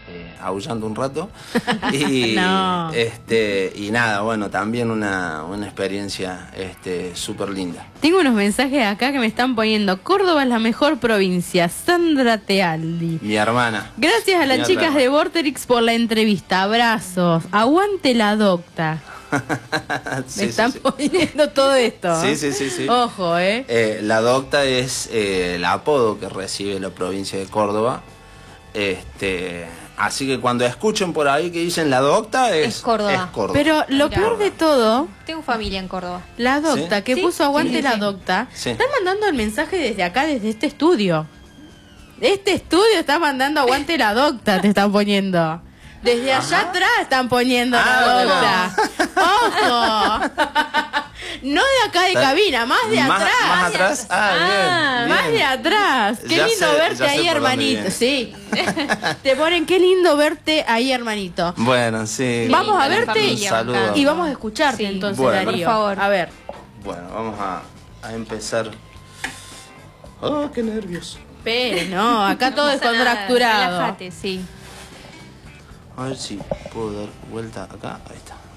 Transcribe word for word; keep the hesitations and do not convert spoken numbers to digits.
eh, aullando un rato. Y, no. este, y nada, bueno, también una, una experiencia este, súper linda. Tengo unos mensajes acá que me están poniendo. Córdoba es la mejor provincia. Sandra Tealdi. Mi hermana. Gracias a las Mi chicas hermana. de Vorterix por la entrevista. Abrazos. Aguante la docta. Sí, me están sí, sí. poniendo todo esto. Sí, sí, sí, sí. Ojo, ¿eh? Eh, la docta es eh, el apodo que recibe la provincia de Córdoba. Este, así que cuando escuchen por ahí que dicen la docta, es, Es Córdoba. es Córdoba. Pero lo Mirá. peor de todo, Tengo familia en Córdoba. la docta ¿Sí? que Sí, puso aguante sí, sí, la sí. docta, Sí. está mandando el mensaje desde acá, desde este estudio. Este estudio está mandando aguante la docta, te están poniendo. Desde allá atrás están poniendo Ah, la docta. ¡Ojo! No de acá de cabina, más de Más- atrás. Más atrás. Ah, Ah, bien, más bien. de atrás. Qué Ya lindo sé- verte ya sé ahí, por dónde hermanito. viene. Sí. Te ponen qué lindo verte ahí, hermanito. Bueno, sí. Vamos a linda la verte familia, Un saludo. y vamos a escucharte Sí. entonces, Bueno. Darío. Por favor. A ver. Bueno, vamos a, a empezar. Oh, qué nervios. Espere, no, acá todo es pasa nada, contracturado. Relájate, sí. A ver si puedo dar vuelta acá. Ahí está.